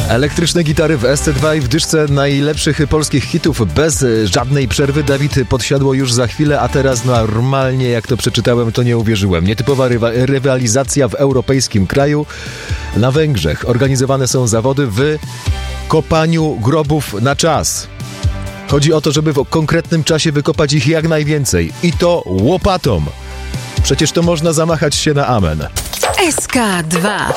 Elektryczne gitary w SC2 i w dyszce najlepszych polskich hitów bez żadnej przerwy. Dawid Podsiadło już za chwilę, a teraz normalnie, jak to przeczytałem, to nie uwierzyłem. Nietypowa rywalizacja w europejskim kraju. Na Węgrzech organizowane są zawody w kopaniu grobów na czas. Chodzi o to, żeby w konkretnym czasie wykopać ich jak najwięcej. I to łopatą. Przecież to można zamachać się na amen. SK2